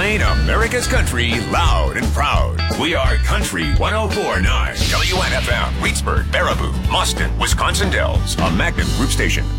playing America's country loud and proud. We are Country 104.9 WNFM, Reedsburg, Baraboo, Mustin, Wisconsin Dells, a Magnum Group station.